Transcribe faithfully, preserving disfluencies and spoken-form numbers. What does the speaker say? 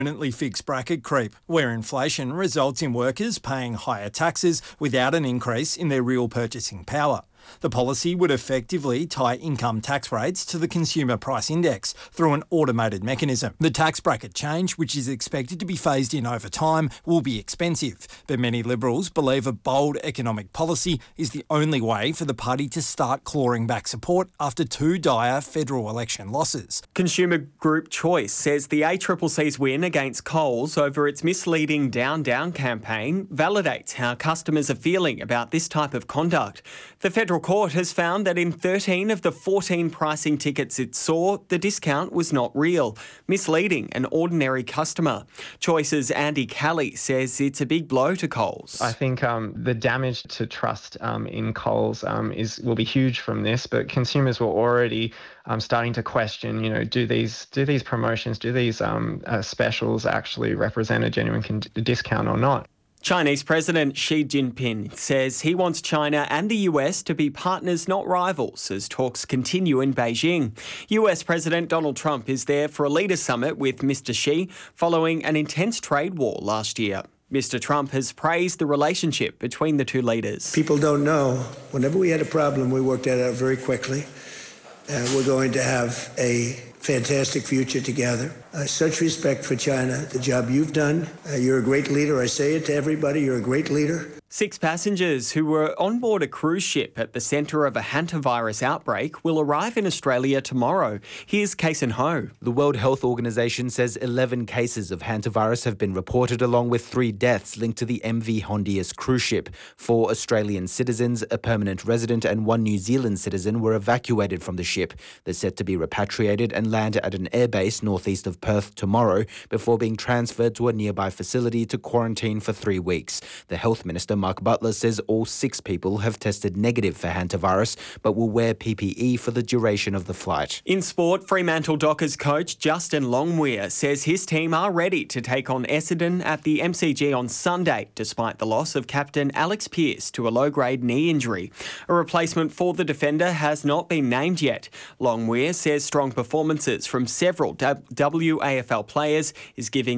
Permanently fixed bracket creep, where inflation results in workers paying higher taxes without an increase in their real purchasing power. The policy would effectively tie income tax rates to the Consumer Price Index through an automated mechanism. The tax bracket change, which is expected to be phased in over time, will be expensive, but many Liberals believe a bold economic policy is the only way for the party to start clawing back support after two dire federal election losses. Consumer Group Choice says the A C C C's win against Coles over its misleading Down Down campaign validates how customers are feeling about this type of conduct. The Federal Court has found that in thirteen of the fourteen pricing tickets it saw, the discount was not real, misleading an ordinary customer. Choice's Andy Kelly says it's a big blow to Coles. I think um, the damage to trust um, in Coles um, is will be huge from this, but consumers were already um, starting to question, you know, do these do these promotions, do these um, uh, specials actually represent a genuine con- discount or not? Chinese President Xi Jinping says he wants China and the U S to be partners, not rivals, as talks continue in Beijing. U S President Donald Trump is there for a leaders' summit with Mister Xi following an intense trade war last year. Mister Trump has praised the relationship between the two leaders. People don't know. Whenever we had a problem, we worked that out very quickly. And we're going to have a fantastic future together. Uh, such respect for China, the job you've done. Uh, you're a great leader. I say it to everybody. You're a great leader. Six passengers who were on board a cruise ship at the centre of a hantavirus outbreak will arrive in Australia tomorrow. Here's Kason Ho. The World Health Organization says eleven cases of hantavirus have been reported, along with three deaths linked to the M V Hondius cruise ship. Four Australian citizens, a permanent resident and one New Zealand citizen were evacuated from the ship. They're set to be repatriated and land at an airbase northeast of Perth tomorrow before being transferred to a nearby facility to quarantine for three weeks. The Health Minister, Mark Butler, says all six people have tested negative for hantavirus but will wear P P E for the duration of the flight. In sport, Fremantle Dockers coach Justin Longmuir says his team are ready to take on Essendon at the M C G on Sunday, despite the loss of captain Alex Pearce to a low-grade knee injury. A replacement for the defender has not been named yet. Longmuir says strong performances from several W A F L players is giving